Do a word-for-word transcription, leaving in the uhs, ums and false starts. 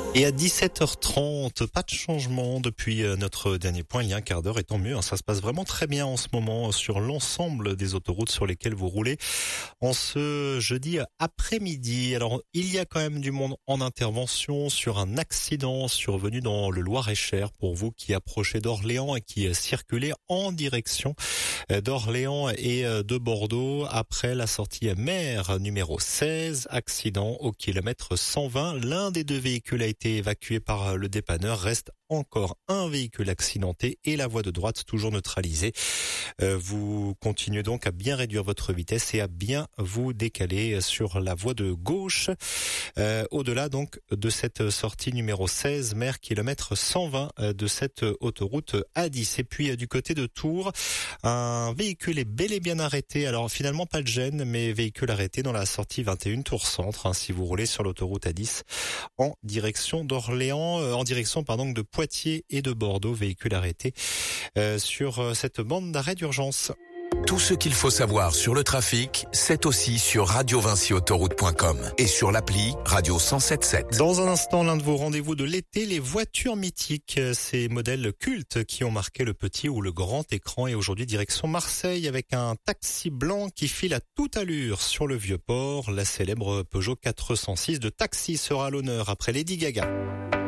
Et à dix-sept heures trente, pas de changement depuis notre dernier point, il y a un quart d'heure, et tant mieux, hein, ça se passe vraiment très bien en ce moment sur l'ensemble des autoroutes sur lesquelles vous roulez en ce jeudi après-midi. Alors, il y a quand même du monde en intervention sur un accident survenu dans le Loir-et-Cher pour vous qui approchez d'Orléans et qui circulez en direction d'Orléans et de Bordeaux après la sortie mer numéro seize, accident au kilomètre cent vingt. L'un des deux véhicules a été évacué par le dépanneur. Reste encore un véhicule accidenté et la voie de droite toujours neutralisée. Euh, vous continuez donc à bien réduire votre vitesse et à bien vous décaler sur la voie de gauche. Euh, au-delà donc de cette sortie numéro seize, mer kilomètre cent vingt de cette autoroute A dix. Et puis euh, du côté de Tours, un véhicule est bel et bien arrêté. Alors finalement pas de gêne, mais véhicule arrêté dans la sortie vingt et un Tours Centre. Hein, si vous roulez sur l'autoroute A dix en direction d'Orléans, euh, en direction pardon de Poitiers et de Bordeaux, véhicule arrêté euh, sur euh, cette bande d'arrêt d'urgence. Tout ce qu'il faut savoir sur le trafic, c'est aussi sur radio vinci autoroute point com et sur l'appli Radio cent sept sept. Dans un instant, l'un de vos rendez-vous de l'été, les voitures mythiques, ces modèles cultes qui ont marqué le petit ou le grand écran. Et aujourd'hui, direction Marseille avec un taxi blanc qui file à toute allure sur le Vieux-Port. La célèbre Peugeot quatre cent six de taxi sera à l'honneur après Lady Gaga.